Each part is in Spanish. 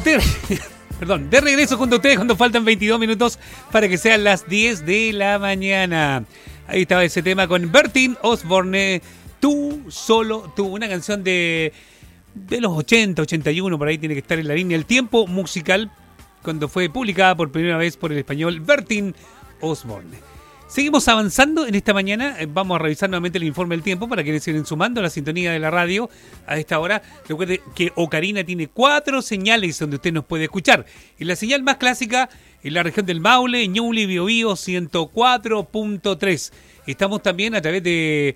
de regreso junto a ustedes cuando faltan 22 minutos para que sean las 10 de la mañana. Ahí estaba ese tema con Bertín Osborne, Tú, Solo Tú, una canción de los 80, 81, por ahí tiene que estar en la línea del tiempo musical, cuando fue publicada por primera vez por el español Bertín Osborne. Seguimos avanzando en esta mañana. Vamos a revisar nuevamente el informe del tiempo para quienes siguen sumando a la sintonía de la radio a esta hora. Recuerde que Ocarina tiene 4 señales donde usted nos puede escuchar. Y la señal más clásica en la región del Maule, Ñuble, Biobío 104.3. Estamos también a través de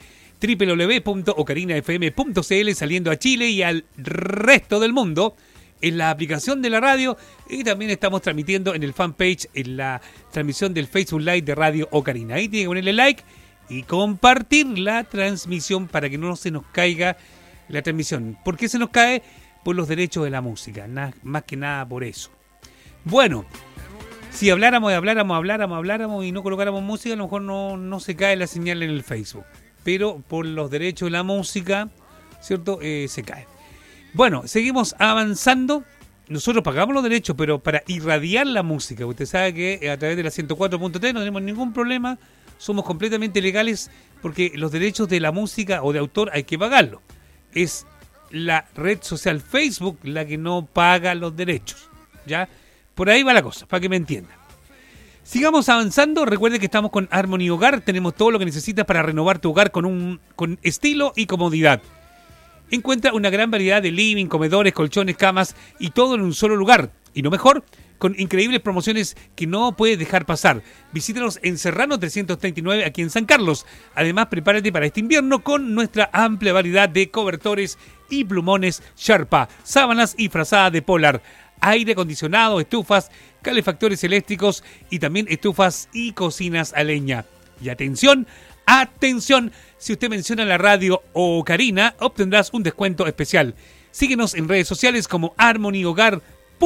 www.ocarinafm.cl saliendo a Chile y al resto del mundo en la aplicación de la radio, y también estamos transmitiendo en el fanpage, en la transmisión del Facebook Live de Radio Ocarina. Ahí tiene que ponerle like y compartir la transmisión para que no se nos caiga la transmisión. ¿Por qué se nos cae? Por los derechos de la música, más que nada por eso. Bueno, si habláramos y no colocáramos música, a lo mejor no se cae la señal en el Facebook. Pero por los derechos de la música, ¿cierto? Se cae. Bueno, seguimos avanzando. Nosotros pagamos los derechos, pero para irradiar la música. Usted sabe que a través de la 104.3 no tenemos ningún problema. Somos completamente legales porque los derechos de la música o de autor hay que pagarlos. Es la red social Facebook la que no paga los derechos. ¿Ya? Por ahí va la cosa, para que me entiendan. Sigamos avanzando. Recuerde que estamos con Harmony Hogar. Tenemos todo lo que necesitas para renovar tu hogar con estilo y comodidad. Encuentra una gran variedad de living, comedores, colchones, camas y todo en un solo lugar. Y lo mejor, con increíbles promociones que no puedes dejar pasar. Visítanos en Serrano 339 aquí en San Carlos. Además, prepárate para este invierno con nuestra amplia variedad de cobertores y plumones Sherpa, sábanas y frazadas de Polar, aire acondicionado, estufas, calefactores eléctricos y también estufas y cocinas a leña. Y atención, si usted menciona la radio Ocarina, obtendrás un descuento especial. Síguenos en redes sociales como harmonyhogar.cl.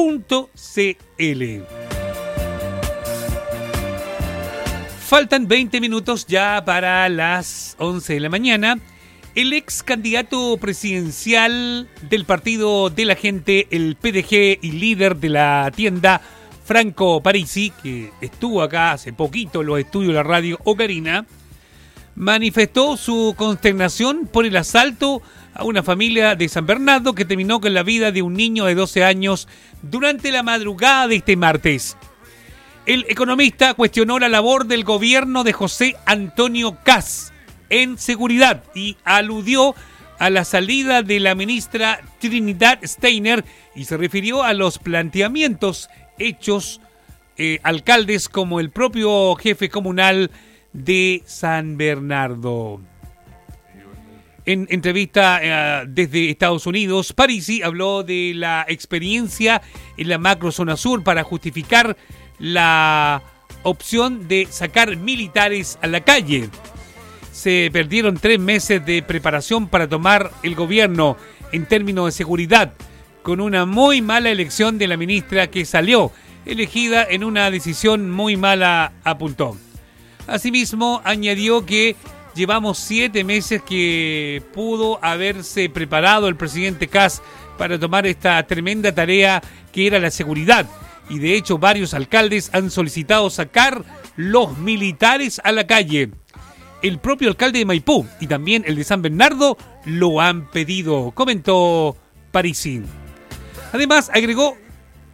Faltan 20 minutos ya para las 11 de la mañana. El ex candidato presidencial del Partido de la Gente, el PDG, y líder de la tienda Franco Parisi, que estuvo acá hace poquito en los estudios de la radio Ocarina, manifestó su consternación por el asalto a una familia de San Bernardo que terminó con la vida de un niño de 12 años durante la madrugada de este martes. El economista cuestionó la labor del gobierno de José Antonio Kast en seguridad y aludió a la salida de la ministra Trinidad Steiner y se refirió a los planteamientos hechos alcaldes como el propio jefe comunal de San Bernardo. En entrevista desde Estados Unidos, Parisi habló de la experiencia en la macrozona sur para justificar la opción de sacar militares a la calle. Se perdieron 3 meses de preparación para tomar el gobierno en términos de seguridad, con una muy mala elección de la ministra que salió elegida en una decisión muy mala, apuntó. Asimismo, añadió que llevamos 7 meses que pudo haberse preparado el presidente Kast para tomar esta tremenda tarea que era la seguridad. Y de hecho, varios alcaldes han solicitado sacar los militares a la calle. El propio alcalde de Maipú y también el de San Bernardo lo han pedido, comentó Parisi. Además, agregó